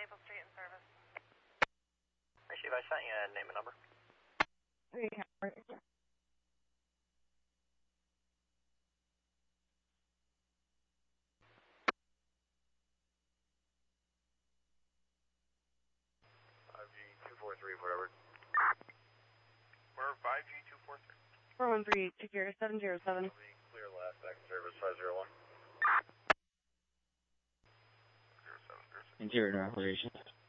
Maple Street in service. Chief, I sent you a name and number. Yeah. 5G243, whatever. We're 5G243. 413, take care, 707. Clear last, back in service, 501. 07. Interior operations.